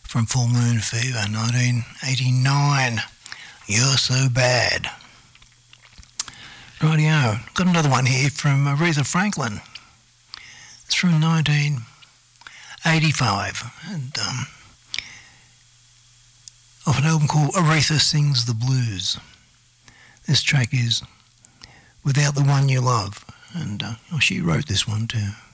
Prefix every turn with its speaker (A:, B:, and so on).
A: from Full Moon Fever, 1989. You're So Bad. Rightio, got another one here from Aretha Franklin. It's from 1985, and off an album called Aretha Sings the Blues. This track is Without the One You Love, and she wrote this one too.